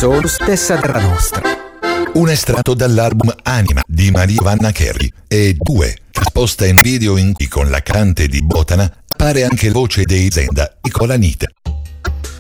sono stessa terra nostra. Un estratto dall'album Anima di Maria Vanna Carey e 2, trasposta in video in cui con la cantante di Botana appare anche voce dei Zenda e Colanita.